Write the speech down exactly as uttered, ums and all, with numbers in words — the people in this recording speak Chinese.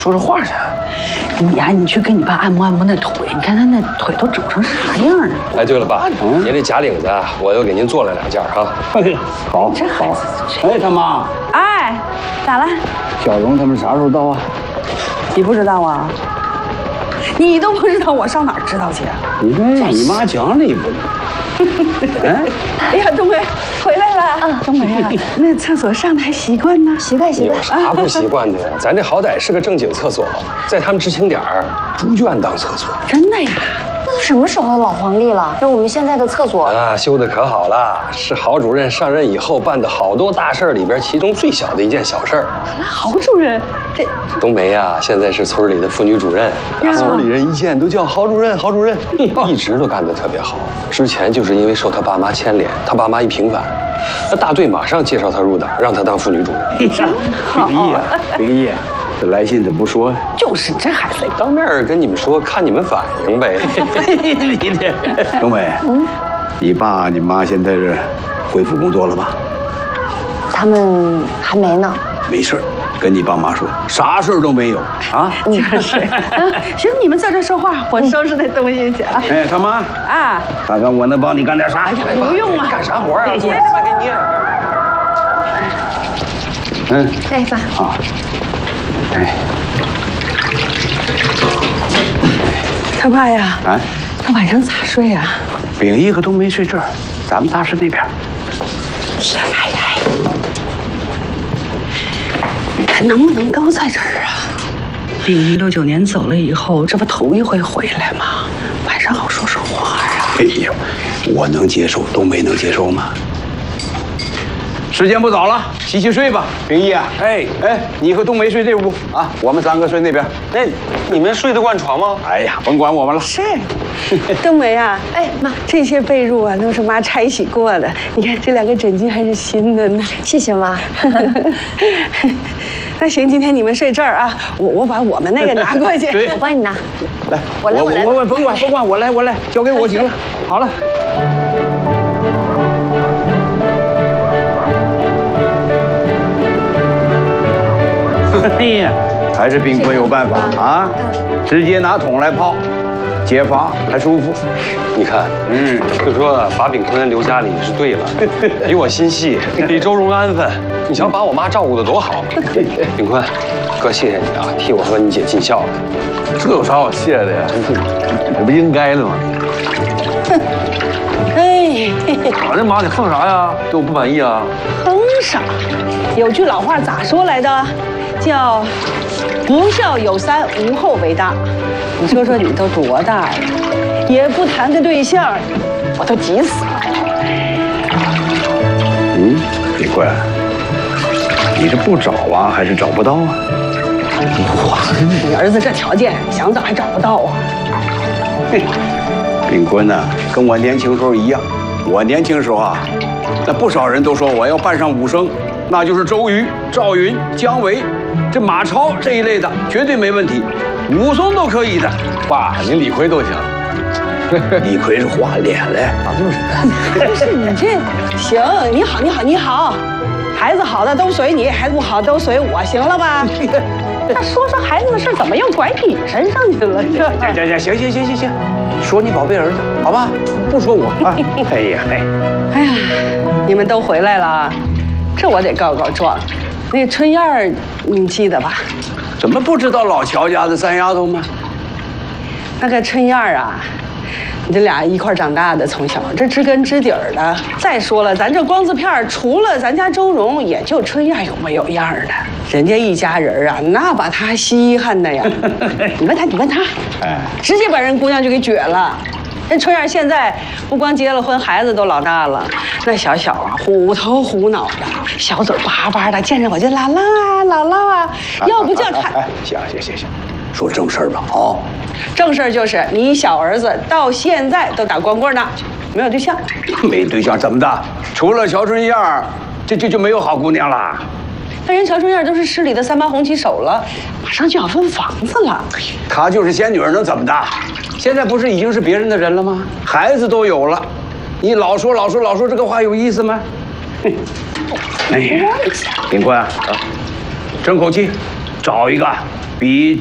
说说话去。你呀，你去给你爸按摩按摩那腿，你看他那腿都肿成啥样了。 哎，对了，爸，您这假领子啊，我又给您做了两件哈。 嘿，好， 这孩好。 子， 哎，他妈， 哎，咋了？ 小荣他们啥时候到啊？ 你不知道啊？你都不知道，我上哪儿知道去啊？ 你说让你妈讲理不？ 哎，哎呀，东梅回来了。啊，东梅啊，那厕所上的还习惯呢？ 习惯习惯。 有啥不习惯的呀？咱这好歹是个正经厕所，在他们知青点儿，猪圈当厕所。 真的呀？ 那都什么时候的老黄历了？就我们现在的厕所啊，修的可好了，是郝主任上任以后办的好多大事里边其中最小的一件小事儿。 郝主任，这冬梅呀、啊，现在是村里的妇女主任，村里人一见都叫郝主任，郝主任，一直都干得特别好。之前就是因为受他爸妈牵连，他爸妈一平反，那大队马上介绍他入党，让他当妇女主任。 秉义啊，秉义，这来信怎么不说呀？ 就是这孩子， 当面跟你们说，看你们反应呗。 你这，冬梅，嗯，你爸你妈现在是恢复工作了吧？ 他们还没呢。 没事儿，跟你爸妈说，啥事儿都没有啊。 就是。行，你们在这说话，我收拾那东西去啊。 哎，他妈啊， 看看我能帮你干点啥？ 不用啊， 干啥活啊？ 接着吧，给捏着。 嗯， 哎，爸。 啊，哎， 他爸呀， 啊， 他晚上咋睡呀？ 秉义和冬梅睡这儿，咱们大师那边。 哎呀，他能不能都在这儿啊？秉义六九年走了以后，这不头一回回来吗？晚上好说说话呀。 哎呦，我能接受，冬梅能接受吗？时间不早了，洗洗睡吧，秉义啊。哎哎，你和冬梅睡这屋啊，我们三个睡那边。 那你们睡得惯床吗？ 哎呀，甭管我们了。 是，冬梅啊，哎妈，这些被褥啊都是妈拆洗过的，你看这两个枕巾还是新的呢。 谢谢妈。 那行，今天你们睡这儿啊，我我把我们那个拿过去。 对， 我帮你拿。 来， 我来，我来。 我我甭管甭管，我来我来，交给我行了。好了。哎呀，还是冰坤有办法啊！直接拿桶来泡，解乏还舒服。 你看，嗯，就说把炳坤留家里是对了，比我心细，比周荣安分。你瞧，把我妈照顾得多好。炳坤，哥谢谢你啊，替我和你姐尽孝了。 这有啥好谢的呀？这不应该的吗？ 哎， 咋的，妈，你哼啥呀？对我不满意啊？ 哼啥？有句老话咋说来的？叫不孝有三，无后为大。你说说你都多大了，也不谈个对象，我都急死了。 嗯，李坤，你这不找啊，还是找不到啊？ 哇，你儿子这条件，想找还找不到啊？ 嘿，炳坤呢，跟我年轻时候一样。我年轻时候啊，那不少人都说我要扮上武生，那就是周瑜、赵云、姜维。这马超这一类的绝对没问题，武松都可以的。 爸，你李逵都行。 李逵是花脸嘞， 啊，就是。 不是你这行，你好，你好，你好，孩子好的都随你，孩子不好都随我，行了吧？那说说孩子的事，怎么又拐你身上去了？这行行行行行行行，说你宝贝儿子，好吧，不说我啊。哎呀哎， 哎呀，你们都回来了，这我得告告状。那春燕儿，你记得吧？ 怎么不知道老乔家的三丫头吗？ 那个春燕儿啊，你这俩一块长大的，从小这知根知底儿的。再说了，咱这光字片除了咱家周荣，也就春燕有模有样的。人家一家人啊，那把他稀罕的呀！你问他，你问他，哎，直接把人姑娘就给撅了。这春燕现在不光结了婚，孩子都老大了，那小小啊，虎头虎脑的，小嘴巴巴的，见着我就姥姥啊，姥姥啊，要不叫看。 哎，行行行行，说正事儿吧，啊， 正事儿就是你小儿子到现在都打光棍呢，没有对象。 没对象怎么的？除了乔春燕，这这就没有好姑娘了。 那人乔春燕都是市里的三八红旗手了，马上就要分房子了。 她就是仙女儿，能怎么的？现在不是已经是别人的人了吗？孩子都有了，你老说老说老说这个话有意思吗？哎呀，秉坤啊，争口气，找一个比